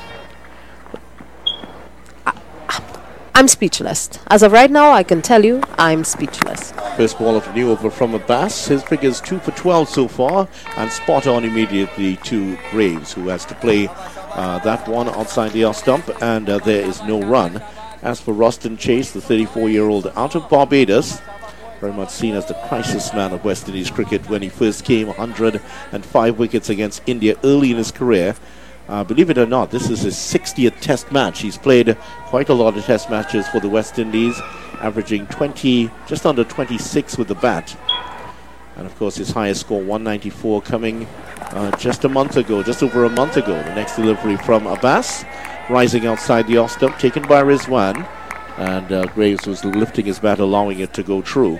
I'm speechless. As of right now, I can tell you, I'm speechless. First ball of the new over from Abbas. His figures two for twelve so far, and spot on immediately to Graves, who has to play uh, that one outside the off stump, and uh, there is no run. As for Roston Chase, the thirty-four-year-old out of Barbados, very much seen as the crisis man of West Indies cricket when he first came, one hundred five wickets against India early in his career. Uh, believe it or not, this is his sixtieth test match. He's played quite a lot of test matches for the West Indies, averaging twenty, just under twenty-six with the bat. And of course his highest score, one ninety-four, coming uh, just a month ago, just over a month ago. The next delivery from Abbas, rising outside the off stump, taken by Rizwan. And uh, Graves was lifting his bat, allowing it to go through.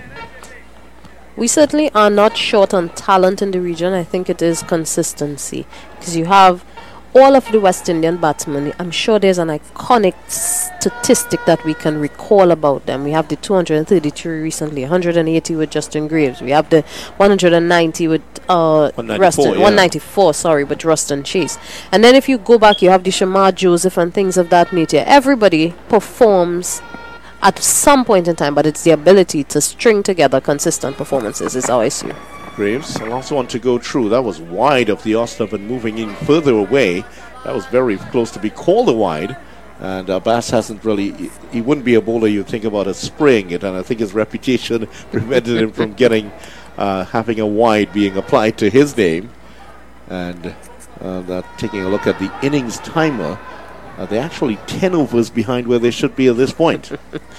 We certainly are not short on talent in the region. I think it is consistency, because you have all of the West Indian batsmen. I'm sure there's an iconic statistic that we can recall about them. We have the two hundred thirty-three recently, one hundred eighty with Justin Graves. We have the one hundred ninety with uh, Ruston, yeah. one ninety-four, sorry, with Roston Chase. And then if you go back, you have the Shamar Joseph and things of that nature. Everybody performs at some point in time, but it's the ability to string together consistent performances is how I see it. Graves, I also want to go through. That was wide of the off stump and moving in further away. That was very close to be called a wide. And Abbas hasn't really, he, he wouldn't be a bowler you'd think about as spraying it. And I think his reputation prevented him from getting, uh, having a wide being applied to his name. And uh, that, taking a look at the innings timer, uh, they're actually ten overs behind where they should be at this point.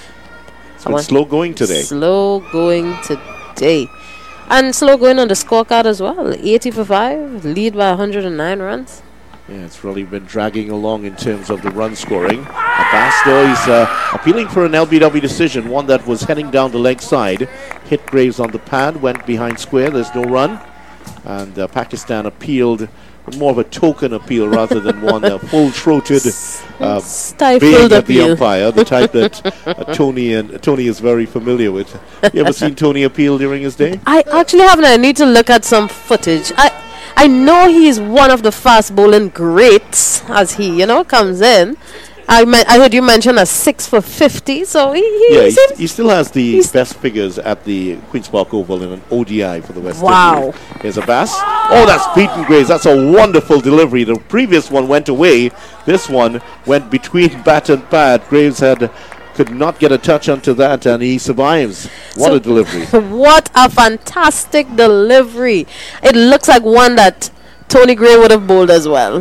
It's been slow going today. Slow going today. And slow going on the scorecard as well. eighty for five, lead by one hundred nine runs. Yeah, it's really been dragging along in terms of the run scoring. Abbas, though, he's uh, appealing for an L B W decision, one that was heading down the leg side. Hit Graves on the pad, went behind square, there's no run. And uh, Pakistan appealed, more of a token appeal rather than one uh, full-throated uh, baying at the umpire, the type that uh, Tony and uh, Tony is very familiar with. You ever seen Tony appeal during his day? I actually haven't. I need to look at some footage. I I know he's one of the fast bowling greats as he, you know, comes in. I me- I heard you mention a six for fifty, so he he, yeah, he, he still has the best figures at the Queen's Park Oval in an O D I for the West wow. Indies. Here's Abbas. Oh, that's beaten Graves. That's a wonderful delivery. The previous one went away. This one went between bat and pad. Graves had could not get a touch onto that, and he survives. What so a delivery. What a fantastic delivery. It looks like one that Tony Gray would have bowled as well.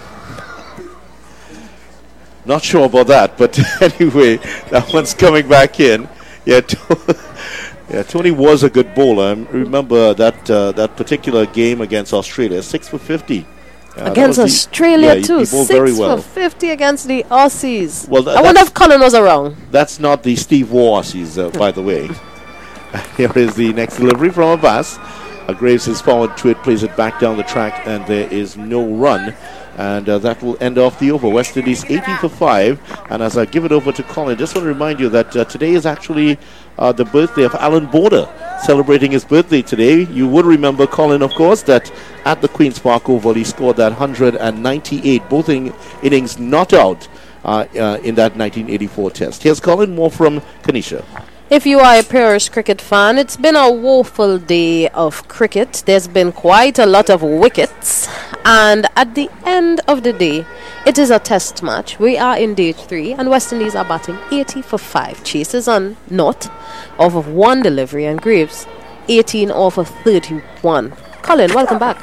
Not sure about that, but anyway, that one's coming back in. Yeah, to- yeah, Tony was a good bowler. I remember that uh, that particular game against Australia, six for fifty. Uh, against Australia the, yeah, too, he, he six very well. for fifty against the Aussies. Well, th- I wonder if Colin was around. That's not the Steve Waugh Aussies, uh, by the way. Here is the next delivery from Abbas. Uh, Graves is forward to it, plays it back down the track, and there is no run. And uh, that will end off the over. West Indies eighteen for five. And as I give it over to Colin, just want to remind you that uh, today is actually uh, the birthday of Alan Border, celebrating his birthday today. You would remember, Colin, of course, that at the Queen's Park Oval, he scored that one hundred ninety-eight, both in- innings not out uh, uh, in that nineteen eighty-four test. Here's Colin, more from Kanisha. If you are a purist cricket fan, it's been a woeful day of cricket. There's been quite a lot of wickets, And at the end of the day, it is a test match. We are in day three, and West Indies are batting eighty for five. Chase is on naught off of one delivery, and Graves eighteen off of thirty-one. Colin, welcome back.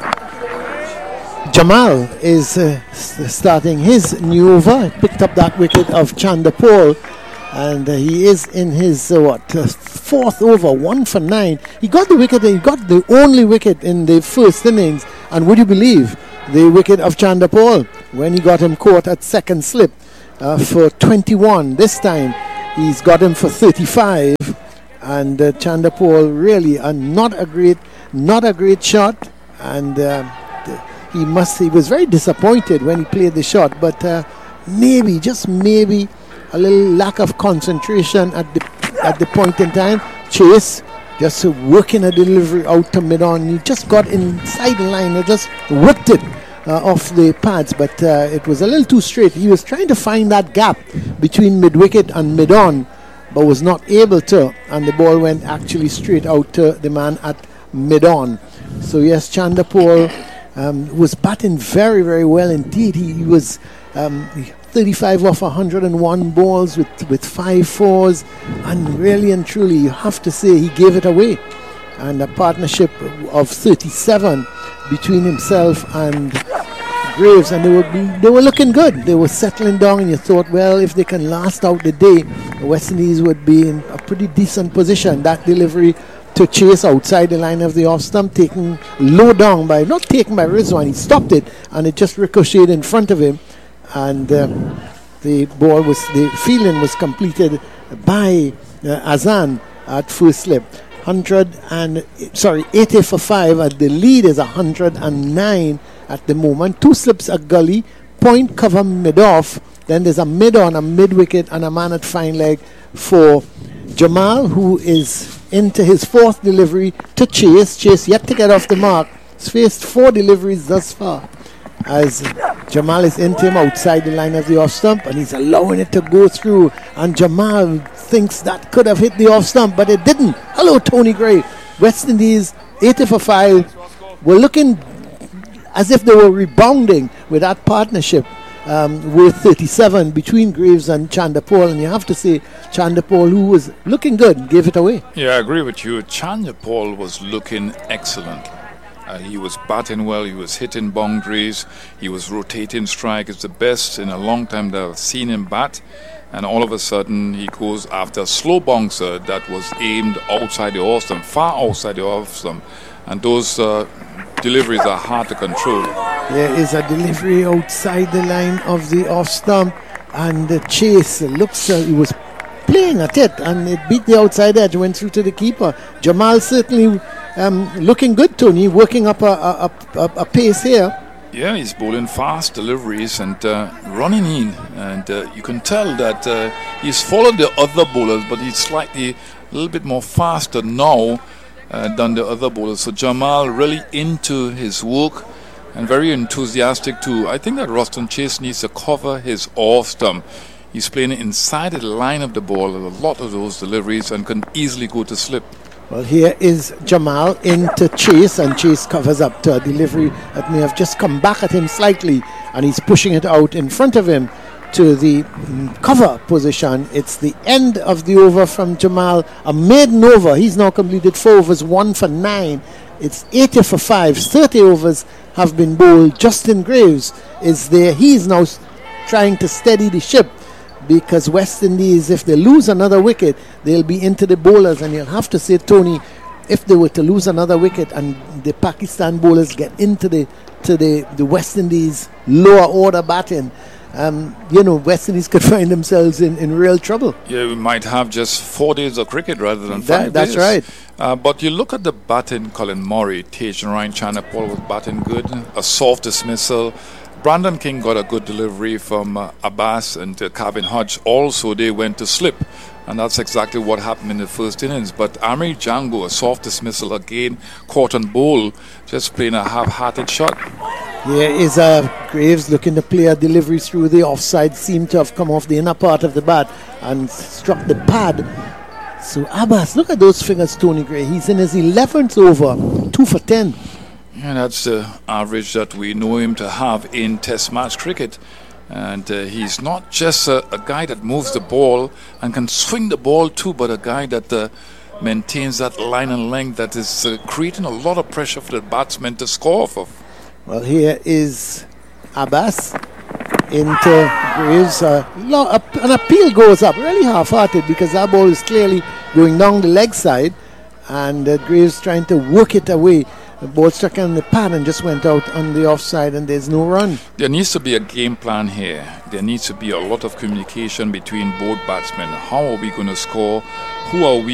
Jamal is uh, s- starting his new over. Picked up that wicket of Chanderpaul, and uh, he is in his uh, what uh, fourth over, one for nine. He got the wicket. He got the only wicket in the first innings, and would you believe, the wicket of Chanderpaul when he got him caught at second slip uh, for twenty-one. This time he's got him for thirty-five, and uh, Chanderpaul really uh, not a great, not a great shot, and. Uh, He must. He was very disappointed when he played the shot, but uh, maybe, just maybe, a little lack of concentration at the at the point in time. Chase just uh, working a delivery out to mid-on. He just got inside the line and just whipped it uh, off the pads, but uh, it was a little too straight. He was trying to find that gap between mid-wicket and mid-on, but was not able to, and the ball went actually straight out to the man at mid-on. So yes, Chanderpaul Um, was batting very, very well indeed. He, he was um, thirty-five off one hundred one balls with, with five fours, and really and truly, you have to say he gave it away. And a partnership of thirty-seven between himself and Graves, and they were they were looking good. They were settling down, and you thought, well, if they can last out the day, the West Indies would be in a pretty decent position. That delivery to Chase outside the line of the off stump, taken low down by, not taken by Rizwan, he stopped it, and it just ricocheted in front of him, and um, the ball was, the fielding was completed by uh, Azan at first slip. one hundred and, sorry, eighty for five, at the lead is one hundred nine at the moment. Two slips a gully, point cover mid-off, then there's a mid-on, a mid-wicket, and a man at fine leg for Jamal, who is into his fourth delivery to Chase. Chase yet to get off the mark. He's faced four deliveries thus far, as Jamal is into him outside the line of the off stump, and he's allowing it to go through, and Jamal thinks that could have hit the off stump, but it didn't. Hello, Tony Gray. West Indies eighty for five were looking as if they were rebounding with that partnership Um, with thirty-seven between Graves and Chanderpaul, and you have to say Chanderpaul, who was looking good, gave it away. Yeah, I agree with you. Chanderpaul was looking excellent. Uh, he was batting well, he was hitting boundaries, he was rotating strike. It's the best in a long time that I've seen him bat, and all of a sudden he goes after a slow bouncer that was aimed outside the off stump, far outside the off stump, and those uh, deliveries are hard to control. There is a delivery outside the line of the off stump, and the Chase looks, uh, he was playing at it, and it beat the outside edge, went through to the keeper. Jamal certainly um, looking good, Tony, working up a, a, a, a pace here. Yeah, he's bowling fast deliveries and uh, running in, and uh, you can tell that uh, he's followed the other bowlers, but he's slightly a little bit more faster now uh, than the other bowlers. So Jamal really into his work and very enthusiastic too. I think that Roston Chase needs to cover his off stump. He's playing inside the line of the ball, a lot of those deliveries, and can easily go to slip. Well, here is Jamal into Chase, and Chase covers up to a delivery that may have just come back at him slightly, and he's pushing it out in front of him to the mm, cover position. It's the end of the over from Jamal, a maiden over. He's now completed four overs, one for nine. It's eighty for five. thirty overs have been bowled. Justin Graves is there. He's now s- trying to steady the ship, because West Indies, if they lose another wicket, they'll be into the bowlers. And you'll have to say, Tony, if they were to lose another wicket and the Pakistan bowlers get into the to the, the West Indies lower order batting, um, you know, West Indies could find themselves in, in real trouble. Yeah, we might have just four days of cricket rather than That- five that's days. right. Uh, but you look at the batting, Colin Murray, Tajan Ryan, Chanderpaul was batting good, a soft dismissal. Brandon King got a good delivery from uh, Abbas, and uh, Calvin Hodge also, they went to slip. And that's exactly what happened in the first innings. But Amri Django, a soft dismissal again, caught on bowl, just playing a half-hearted shot. Here is uh, Graves looking to play a delivery through the offside, seemed to have come off the inner part of the bat and struck the pad. So Abbas, look at those fingers, Tony Gray. He's in his eleventh over, two for ten. Yeah, that's the average that we know him to have in Test match cricket. And uh, he's not just a, a guy that moves the ball and can swing the ball too, but a guy that uh, maintains that line and length that is uh, creating a lot of pressure for the batsman to score off of. Well, here is Abbas into Graves. Uh, lo- uh, an appeal goes up, really half-hearted, because that ball is clearly going down the leg side, and uh, Graves trying to work it away. The ball struck on the pad and just went out on the offside, and there's no run. There needs to be a game plan here. There needs to be a lot of communication between both batsmen. How are we going to score? Who are we